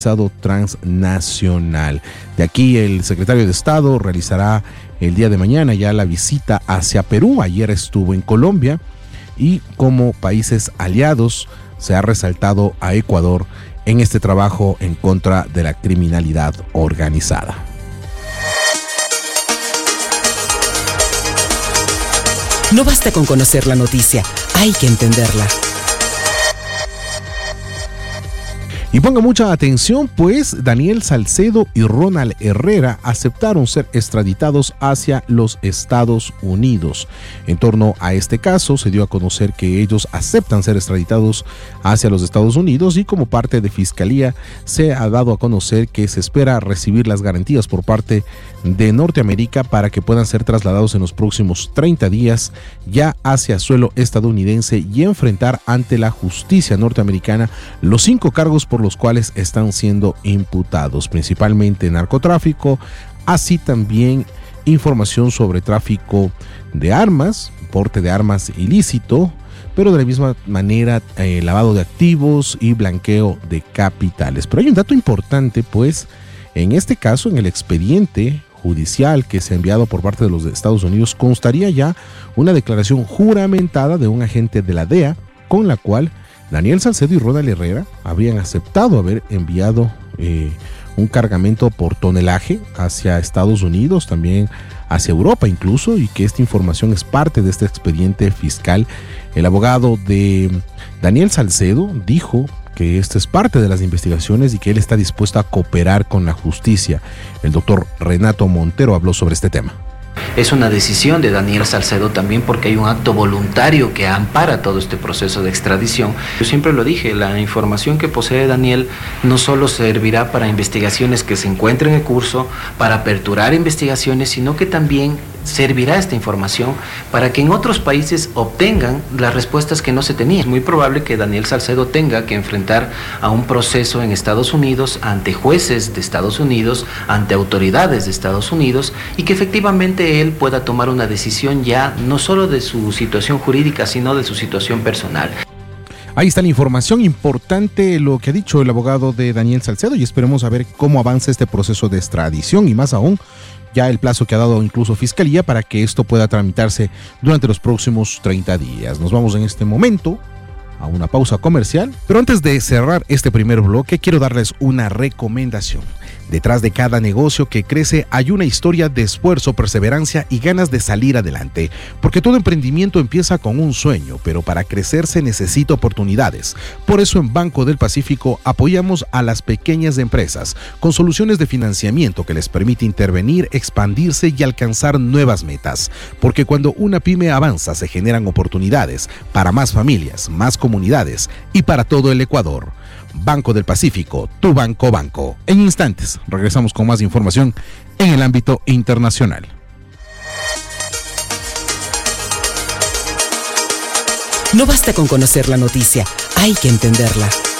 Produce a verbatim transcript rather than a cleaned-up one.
transnacional. De aquí el secretario de Estado realizará el día de mañana ya la visita hacia Perú. Ayer estuvo en Colombia y como países aliados se ha resaltado a Ecuador en este trabajo en contra de la criminalidad organizada. No basta con conocer la noticia, hay que entenderla. Y ponga mucha atención, pues Daniel Salcedo y Ronald Herrera aceptaron ser extraditados hacia los Estados Unidos. En torno a este caso, se dio a conocer que ellos aceptan ser extraditados hacia los Estados Unidos y como parte de Fiscalía se ha dado a conocer que se espera recibir las garantías por parte de Norteamérica para que puedan ser trasladados en los próximos treinta días ya hacia suelo estadounidense y enfrentar ante la justicia norteamericana los cinco cargos por los cuales están siendo imputados, principalmente narcotráfico, así también información sobre tráfico de armas, porte de armas ilícito, pero de la misma manera eh, lavado de activos y blanqueo de capitales. Pero hay un dato importante, pues en este caso, en el expediente judicial que se ha enviado por parte de los Estados Unidos, constaría ya una declaración juramentada de un agente de la D E A con la cual Daniel Salcedo y Ronald Herrera habrían aceptado haber enviado eh, un cargamento por tonelaje hacia Estados Unidos, también hacia Europa incluso, y que esta información es parte de este expediente fiscal. El abogado de Daniel Salcedo dijo que esto es parte de las investigaciones y que él está dispuesto a cooperar con la justicia. El doctor Renato Montero habló sobre este tema. Es una decisión de Daniel Salcedo también porque hay un acto voluntario que ampara todo este proceso de extradición. Yo siempre lo dije, la información que posee Daniel no solo servirá para investigaciones que se encuentren en curso, para aperturar investigaciones, sino que también servirá esta información para que en otros países obtengan las respuestas que no se tenían. Es muy probable que Daniel Salcedo tenga que enfrentar a un proceso en Estados Unidos, ante jueces de Estados Unidos, ante autoridades de Estados Unidos, y que efectivamente él pueda tomar una decisión ya no solo de su situación jurídica, sino de su situación personal. Ahí está la información importante, lo que ha dicho el abogado de Daniel Salcedo, y esperemos a ver cómo avanza este proceso de extradición y más aún ya el plazo que ha dado incluso Fiscalía para que esto pueda tramitarse durante los próximos treinta días. Nos vamos en este momento a una pausa comercial, pero antes de cerrar este primer bloque quiero darles una recomendación. Detrás de cada negocio que crece hay una historia de esfuerzo, perseverancia y ganas de salir adelante, porque todo emprendimiento empieza con un sueño, pero para crecer se necesita oportunidades. Por eso en Banco del Pacífico apoyamos a las pequeñas empresas con soluciones de financiamiento que les permite intervenir, expandirse y alcanzar nuevas metas, porque cuando una pyme avanza se generan oportunidades para más familias, más comunidades y para todo el Ecuador. Banco del Pacífico, tu banco banco. En instantes regresamos con más información en el ámbito internacional. No basta con conocer la noticia, hay que entenderla.